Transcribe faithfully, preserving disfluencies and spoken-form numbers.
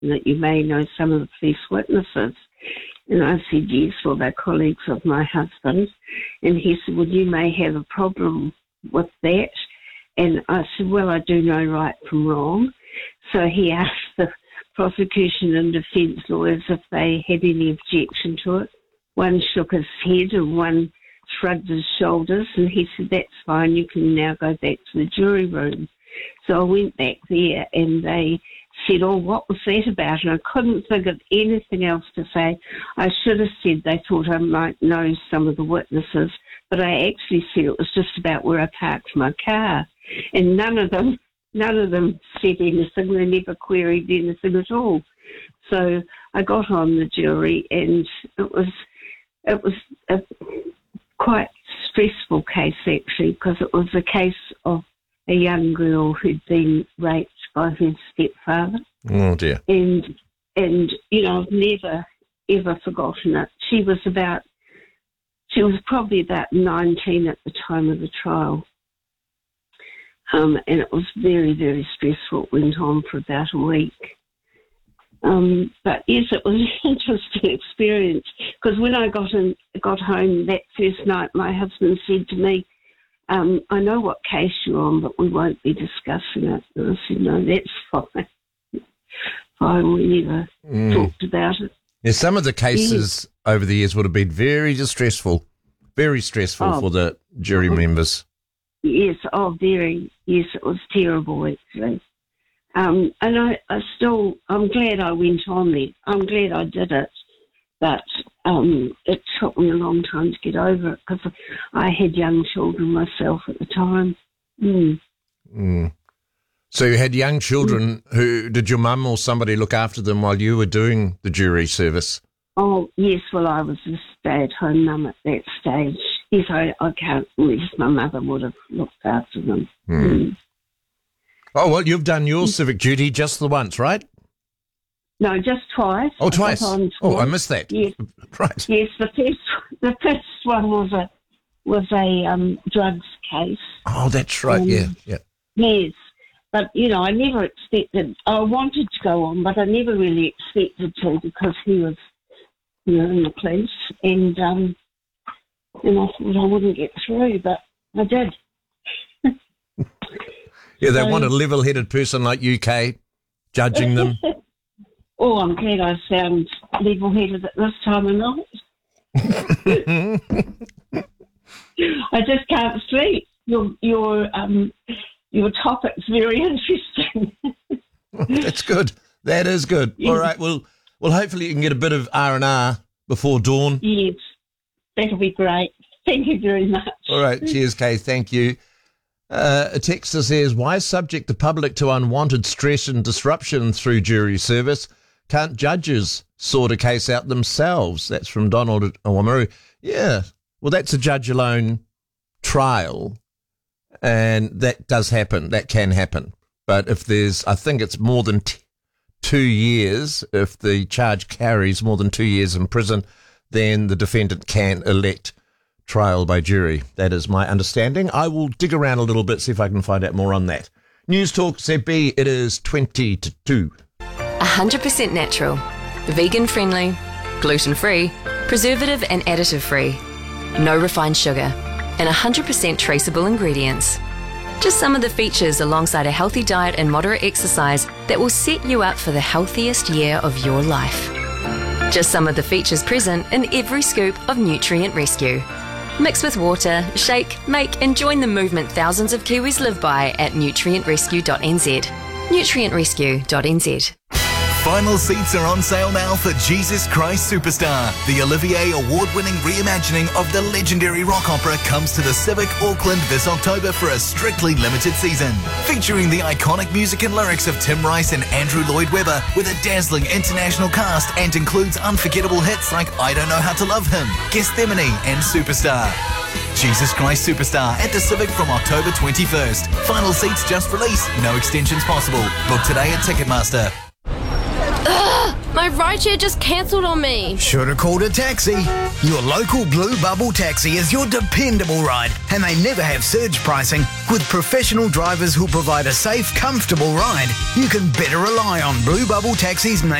that you may know some of the police witnesses. And I said, yes, well, they're colleagues of my husband. And he said, well, you may have a problem with that. And I said, well, I do know right from wrong. So he asked the prosecution and defence lawyers if they had any objection to it. One shook his head and one shrugged his shoulders, and he said, that's fine, you can now go back to the jury room. So I went back there and they said, oh, what was that about? And I couldn't think of anything else to say. I should have said they thought I might know some of the witnesses, but I actually said it was just about where I parked my car. And none of them, none of them said anything. They never queried anything at all. So I got on the jury, and it was, it was a quite stressful case actually, because it was a case of a young girl who'd been raped by her stepfather. Oh dear. And, and you know, I've never, ever forgotten it. She was about, she was probably about nineteen at the time of the trial. Um, and it was very, very stressful. It went on for about a week. Um, but yes, it was an interesting experience, because when I got in, got home that first night, my husband said to me, um, I know what case you're on, but we won't be discussing it. And I said, no, that's fine. Fine, we never mm. talked about it. Yeah, some of the cases yeah. over the years would have been very distressful, very stressful oh, for the jury oh, members. Yes, oh, very. Yes, it was terrible, actually. Um, and I, I still, I'm glad I went on there. I'm glad I did it. But um, it took me a long time to get over it, because I had young children myself at the time. Mm. Mm. So you had young children. Mm. Who did your mum or somebody look after them while you were doing the jury service? Oh, yes. Well, I was a stay-at-home mum at that stage. Yes, I, I can't believe my mother would have looked after them. Mm. Mm. Oh, well, you've done your civic duty just the once, right? No, just twice. Oh, twice. I twice. Oh, I missed that. Yes. Right. Yes, the first the first one was a was a um, drugs case. Oh, that's right. Um, yeah, yeah. Yes, but you know, I never expected. I wanted to go on, but I never really expected to, because he was, you know, in the police, and um, and I thought I wouldn't get through, but I did. Yeah, they so, want a level-headed person like you, Kay, judging them. Oh, I'm glad I sound level-headed at this time of night. I just can't sleep. Your your um your topic's very interesting. That's good. That is good. Yes. All right. Well, well, hopefully you can get a bit of R and R before dawn. Yes, that'll be great. Thank you very much. All right. Cheers, Kay. Thank you. Uh, a texter says, why subject the public to unwanted stress and disruption through jury service? Can't judges sort a case out themselves? That's from Donald Owamaru. Yeah, well, that's a judge-alone trial, and that does happen. That can happen. But if there's, I think it's more than t- two years, if the charge carries more than two years in prison, then the defendant can elect trial by jury. That is my understanding. I will dig around a little bit, see if I can find out more on that. News Talk Z B, it is twenty to two. one hundred percent natural, vegan-friendly, gluten-free, preservative and additive-free, no refined sugar, and one hundred percent traceable ingredients. Just some of the features alongside a healthy diet and moderate exercise that will set you up for the healthiest year of your life. Just some of the features present in every scoop of Nutrient Rescue. Mix with water, shake, make and join the movement thousands of Kiwis live by at nutrient rescue dot n z. nutrient rescue dot n z. Final seats are on sale now for Jesus Christ Superstar. The Olivier Award-winning reimagining of the legendary rock opera comes to the Civic Auckland this October for a strictly limited season. Featuring the iconic music and lyrics of Tim Rice and Andrew Lloyd Webber with a dazzling international cast, and includes unforgettable hits like I Don't Know How to Love Him, Gethsemane and Superstar. Jesus Christ Superstar at the Civic from October twenty-first. Final seats just released. No extensions possible. Book today at Ticketmaster. Ugh! My rideshare just cancelled on me. Should have called a taxi. Your local Blue Bubble Taxi is your dependable ride, and they never have surge pricing. With professional drivers who provide a safe, comfortable ride, you can better rely on Blue Bubble Taxis.